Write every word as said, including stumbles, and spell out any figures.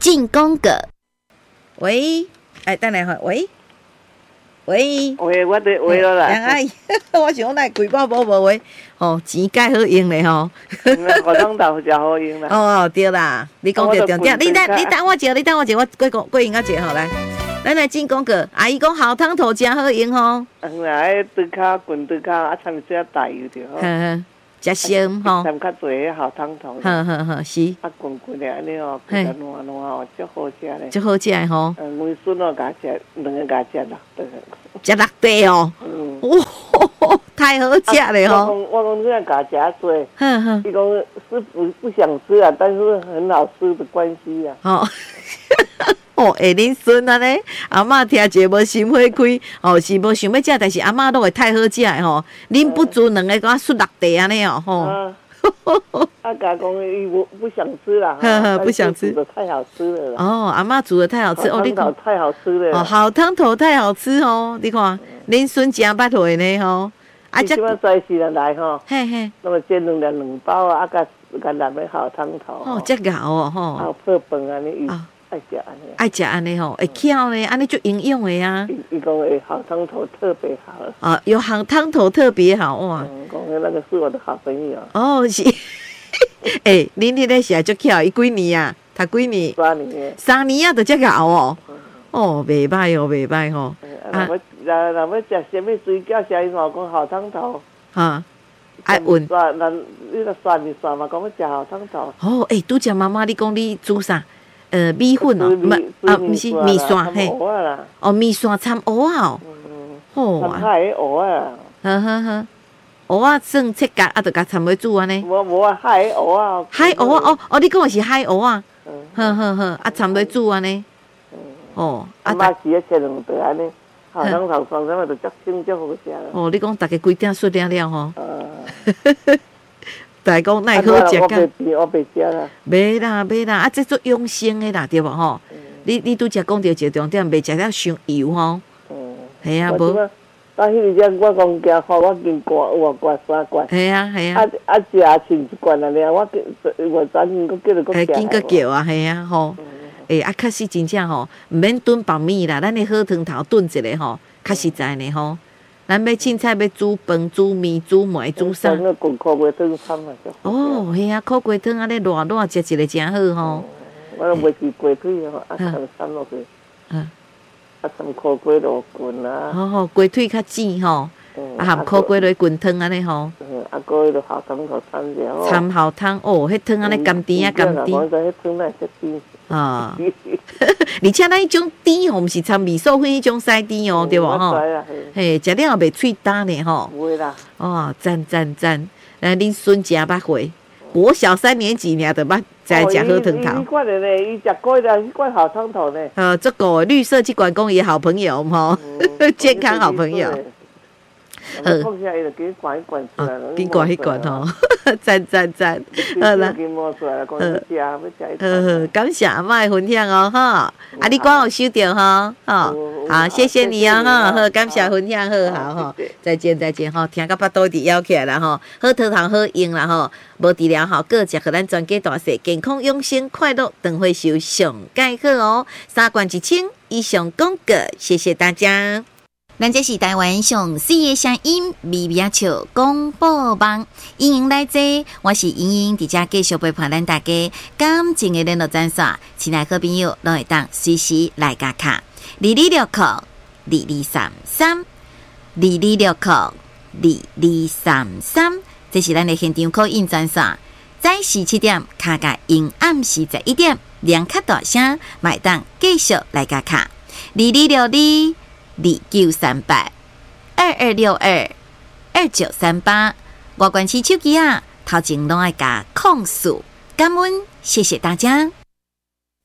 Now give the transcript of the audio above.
进攻个。喂，哎，等下喂。喂， 喂，我伫喂了啦。 杨阿姨，我想来几百步无话，吼钱介好用咧吼。 学堂头真好用啦。 哦，对啦，你讲着重点，你等你等我一下，你等我一下，我过过过用啊一下吼来。咱来进讲个，阿姨讲好汤头真好用吼。 嗯啦，迄猪脚滚猪脚啊，掺些大油就好。 呵呵，食鲜吼。 掺较侪好汤头。 呵呵呵，是。 啊，滚滚的安尼哦，滚得烂烂哦，足好食咧。 足好食吼。 嗯，梅笋哦，甲食两个甲食六块。 食六块哦。嗯。哇，太好食了吼。 我讲我讲这样甲食多。 呵呵。 伊讲是不不想吃啊，但是很好吃的关系啊。 哦。哦，下恁孙安尼，阿嬷听者无心火开，哦是无想要食，但是阿嬷都会太好食的吼。恁不足两个，我输六地安尼哦，吼。 啊，啊，甲讲伊无不想吃啦， 呵呵，不想吃。 煮的太好吃了啦。 哦，阿嬷煮的太好吃哦， 你看太好吃了。 哦，好汤头太好吃哦，你看恁孙真捌会呢吼。 啊，即摆早时人来吼， 嘿嘿， 那么煎两两两包啊，啊，甲甲南的好汤头。 哦，遮熬哦吼。 啊，泡饭安尼伊。爱食安尼， 爱食安尼吼，会巧呢，安尼就营养的啊。 伊讲诶，好汤头特别好。 啊，有好汤头特别好哇。 嗯，讲那个是我的好朋友。 哦，是。诶，恁迄个是足巧，伊几年啊？读几年？ 三年。 三年啊，就遮熬哦。哦，袂歹哦，袂歹吼。 啊，若要若要食什么水饺，啥伊嘛讲好汤头。 哈。爱问。 算，咱你若算你算嘛，讲要食好汤头。 哦，诶，拄则妈妈你讲你煮啥？呃，米粉哦，唔啊，唔是米线嘿，哦，米线掺蚵仔哦，好啊， 掺海蚵啊， 呵呵呵，蚵仔算切角，啊，就甲掺落煮安尼。 无无啊，海蚵啊， 海蚵啊，哦哦，你讲的是海蚵啊，呵呵呵，啊，掺落煮安尼，哦， 啊，嘛是要切两块安尼，好汤头双什么就足清足好食啦。 哦，你讲大家几点出了了吼？大讲奈好食噶，我袂食啦。 袂啦，袂啦，啊，这做养生的啦，对无吼？你你拄则讲到一个重点，袂食了伤油吼。嗯。系啊，无。 到迄个只我讲惊吼，我经罐有啊罐三罐。 系啊，系啊。 啊啊，食剩一罐啊了，我我昨天佫叫着佫叫。紧佫叫啊，系啊，吼。诶，啊，确实真正吼，毋免炖白米啦，咱的好汤头炖一下吼，较实在呢吼。咱要凊彩要煮饭、煮面、煮糜、煮啥？哦，系啊，苦瓜汤安尼热热食一个真好吼。 我都袂记鸡腿吼，啊，掺掺落去。嗯。啊，掺苦瓜落滚啊。 好好，鸡腿较煮吼，啊，含苦瓜落滚汤安尼吼。 嗯，啊，搁迄个好汤头掺着。 掺好汤哦，迄汤安尼甘甜啊，甘甜。 我知迄汤哪会甜。 啊。而且咱迄种甜吼，毋是掺味素粉迄种西甜哦，对无吼？嘿，食了袂脆干呢吼。 不会啦。 哦，赞赞赞！咱恁孙真捌会，国小三年级尔就捌在食好汤头。 伊罐的呢，伊食过的，伊罐好汤头呢。 呃，这个绿色去管公也好朋友吼，健康好朋友。 呃，放下伊就给伊灌一灌出来了。 给灌一灌吼，赞赞赞！好啦， 呃， 呃，感谢阿嬷的分享哦，哈，啊，你管有收到哈，哈，好，谢谢你啊，哈，好，感谢分享，好好哈，再见再见哈，听到巴肚伫摇起来啦哈，好汤头好用啦哈，无治疗哈，各食互咱全家大细健康养生快乐，长岁寿上介好哦，三罐一千以上广告，谢谢大家。咱这是台湾上水的声音，微微笑广播网，欢迎来坐，我是莹莹，伫遮继续陪伴咱大家感情的联络专线，亲爱好朋友拢会当随时来加卡，二二六扣二二三三，二二六扣二二三三，这是咱的现场call in专线，早时七点卡甲因暗时十一点，两卡大声，买当继续来加卡，二二六二。二九三八二二六二二九三八，外关市手机啊，头前拢爱加控诉，感恩，谢谢大家。